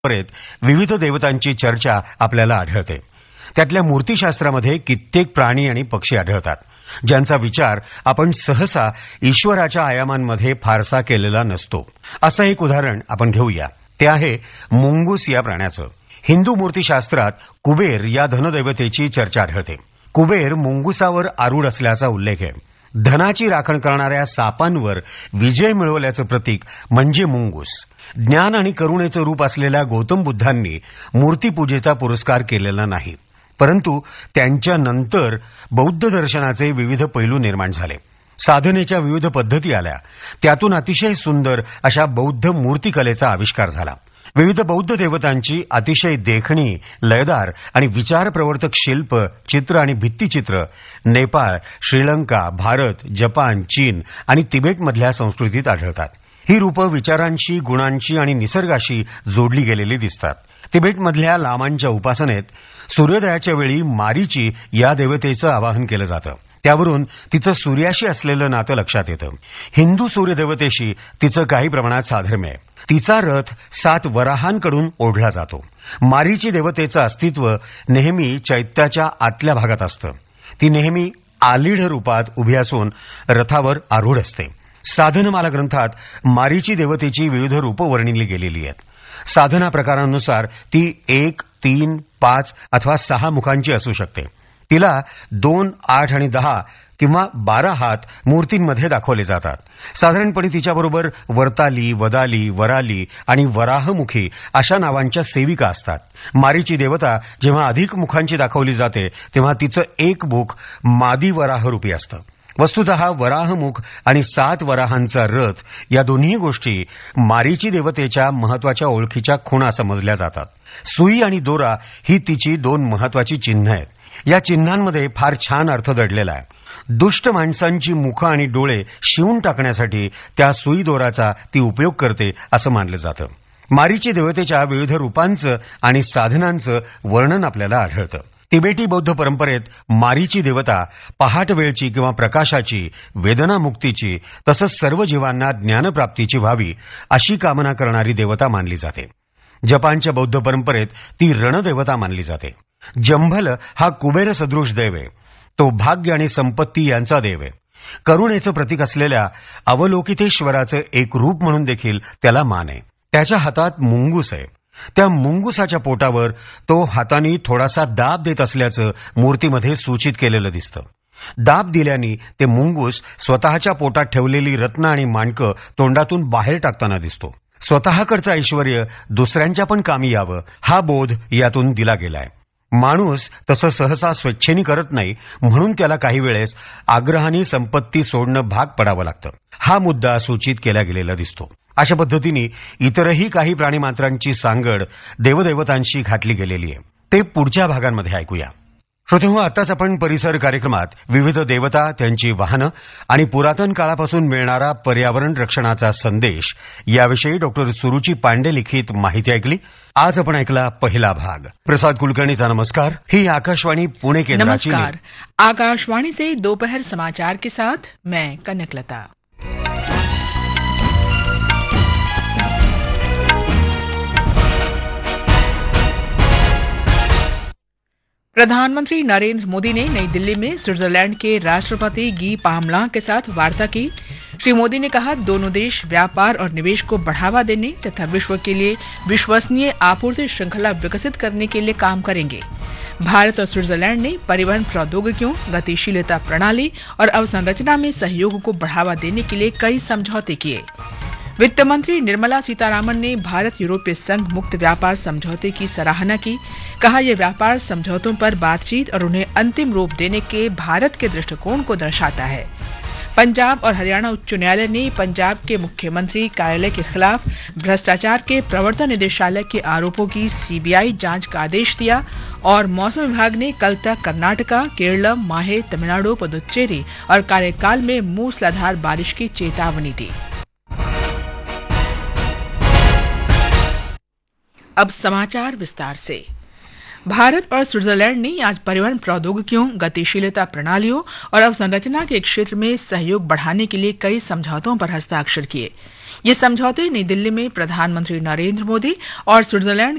परंपरेत विविध देवतांची चर्चा आपल्याला आढळते. त्यातल्या मूर्तीशास्त्रामध्ये कित्येक प्राणी आणि पक्षी आढळतात, ज्यांचा विचार आपण सहसा ईश्वराच्या आयामांमध्ये फारसा केलेला नसतो. असं एक उदाहरण आपण घेऊया. ते आहे मुंगूस या प्राण्याचं. हिंदू मूर्तीशास्त्रात कुबेर या धनदैवतेची चर्चा आढळते. कुबेर मुंगुसावर आरूढ असल्याचा उल्लेख आहे. धनाची राखण करणाऱ्या सापांवर विजय मिळवल्याचं प्रतीक म्हणजे मुंगूस. ज्ञान आणि करुणेचं रूप असलेल्या गौतम बुद्धांनी मूर्तीपूजेचा पुरस्कार केलेला नाही, परंतु त्यांच्या नंतर बौद्ध दर्शनाचे विविध पैलू निर्माण झाले. साधनेच्या विविध पद्धती आल्या. त्यातून अतिशय सुंदर अशा बौद्ध मूर्तिकलेचा आविष्कार झाला. विविध बौद्ध देवतांची अतिशय देखणी, लयदार आणि विचारप्रवर्तक शिल्प, चित्र आणि भित्तिचित्र नेपाळ, श्रीलंका, भारत, जपान, चीन आणि तिबेटमधल्या संस्कृतीत आढळतात. ही रूपं विचारांशी, गुणांशी आणि निसर्गाशी जोडली गेलेली दिसतात. तिबेटमधल्या लामांच्या उपासनेत सूर्योदयाच्या वेळी मारीची या देवतेचं आवाहन केलं जातं. त्यावरून तिचं सूर्याशी असलेलं नातं लक्षात येतं. हिंदू सूर्यदेवतेशी तिचं काही प्रमाणात साधर्म्य आहे. तिचा रथ 7 वराहांकडून ओढला जातो. मारीची देवतेचं अस्तित्व नेहमी चैत्याच्या आतल्या भागात असतं. ती नेहमी आलीढ रूपात उभी असून रथावर आरूढ असते. साधनमाला ग्रंथात मारीची देवतेची विविध रूपं वर्णिली गेलेली आहेत. साधना प्रकारानुसार ती 1, 3, 5 अथवा 6 मुखांची असू शकते. तिला 2, 8 आणि 10 किंवा 12 हात मूर्तींमध्ये दाखवले जातात. साधारणपणे तिच्याबरोबर वर्ताली, वदाली, वराली आणि वराहमुखी अशा नावांच्या सेविका असतात. मारीची देवता जेव्हा अधिक मुखांची दाखवली जाते तेव्हा तिचं एक मुख मादी वराहरूपी असतं. वस्तुतः वराहमुख आणि 7 वराहांचा रथ या दोन्ही गोष्टी मारीची देवतेच्या महत्वाच्या ओळखीच्या खुणा समजल्या जातात. सुई आणि दोरा ही तिची 2 महत्वाची चिन्ह आहेत. या चिन्हांमध्ये फार छान अर्थ दडलेला आहे. दुष्ट माणसांची मुखं आणि डोळे शिवून टाकण्यासाठी त्या सुई दोराचा ती उपयोग करते असं मानलं जातं. मारीची देवतेच्या विविध रूपांचं आणि साधनांचं वर्णन आपल्याला आढळतं. तिबेटी बौद्ध परंपरेत मारीची देवता पहाट वेळची किंवा प्रकाशाची, वेदनामुक्तीची तसंच सर्व जीवांना ज्ञानप्राप्तीची व्हावी अशी कामना करणारी देवता मानली जाते. जपानच्या बौद्ध परंपरेत ती रणदेवता मानली जाते. जंभल हा कुबेर सदृश देव आहे. तो भाग्य आणि संपत्ती यांचा देव आहे. करुणेचं प्रतीक असलेल्या अवलोकितेश्वराचं एक रूप म्हणून देखील त्याला मान आहे. त्याच्या हातात मुंगूस आहे. त्या मुंगुसाच्या पोटावर तो हाताने थोडासा दाब देत असल्याचं मूर्तीमध्ये सूचित केलेलं दिसतं. दाब दिल्याने ते मुंगूस स्वतःच्या पोटात ठेवलेली रत्न आणि माणकं तोंडातून बाहेर टाकताना दिसतो. स्वतःकडचं ऐश्वर्य दुसऱ्यांच्या पण कामी यावं हा बोध यातून दिला गेलाय. माणूस तसं सहसा स्वेच्छेने करत नाही, म्हणून त्याला काही वेळेस आग्रहाने संपत्ती सोडणं भाग पडावं लागतं. हा मुद्दा सूचित केला गेलेला दिसतो. अशा पद्धतीने इतरही काही प्राणीमात्रांची सांगड देवदेवतांशी घातली गेलेली आहे. ते पुढच्या भागांमध्ये ऐकूया. श्रोतेहो, आताच आपण परिसर कार्यक्रमात विविध देवता, त्यांची वाहनं आणि पुरातन काळापासून मिळणारा पर्यावरण रक्षणाचा संदेश याविषयी डॉक्टर सुरुची पांडे लिखित माहिती ऐकली. आज आपण ऐकला पहिला भाग. प्रसाद कुलकर्णीचा नमस्कार. ही आकाशवाणी पुणे केंद्राची. नमस्कार. आकाशवाणी से दोपहर समाचार के साथ मैं कनकलता. प्रधानमंत्री नरेंद्र मोदी ने नई दिल्ली में स्विट्जरलैंड के राष्ट्रपति गी पामलांग के साथ वार्ता की. श्री मोदी ने कहा, दोनों देश व्यापार और निवेश को बढ़ावा देने तथा विश्व के लिए विश्वसनीय आपूर्ति श्रृंखला विकसित करने के लिए काम करेंगे. भारत और स्विट्जरलैंड ने परिवहन प्रौद्योगिकियों, गतिशीलता प्रणाली और अवसंरचना में सहयोग को बढ़ावा देने के लिए कई समझौते किए. वित्त मंत्री निर्मला सीतारामन ने भारत यूरोपीय संघ मुक्त व्यापार समझौते की सराहना की. कहा, यह व्यापार समझौतों पर बातचीत और उन्हें अंतिम रूप देने के भारत के दृष्टिकोण को दर्शाता है. पंजाब और हरियाणा उच्च न्यायालय ने पंजाब के मुख्यमंत्री कार्यालय के खिलाफ भ्रष्टाचार के प्रवर्तन निदेशालय के आरोपों की सीबीआई जांच का आदेश दिया और मौसम विभाग ने कल तक कर्नाटका, केरलम, माहे, तमिलनाडु, पुदुच्चेरी और कार्यकाल में मूसलाधार बारिश की चेतावनी दी. अब समाचार विस्तार से. भारत और स्विट्जरलैंड ने आज परिवहन प्रौद्योगिकियों, गतिशीलता प्रणालियों और अवसंरचना के क्षेत्र में सहयोग बढ़ाने के लिए कई समझौतों पर हस्ताक्षर किए। ये समझौते नई दिल्ली में प्रधानमंत्री नरेंद्र मोदी और स्विट्जरलैंड